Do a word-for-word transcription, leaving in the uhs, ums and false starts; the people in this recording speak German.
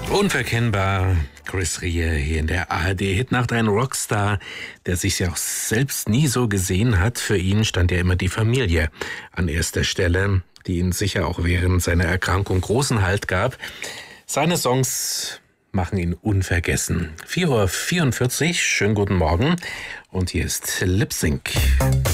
Unverkennbar, Chris Rea hier in der A R D-Hitnacht, ein Rockstar, der sich ja auch selbst nie so gesehen hat. Für ihn stand ja immer die Familie an erster Stelle, die ihn sicher auch während seiner Erkrankung großen Halt gab. Seine Songs machen ihn unvergessen. vier Uhr vierundvierzig, schönen guten Morgen und hier ist Lip Sync.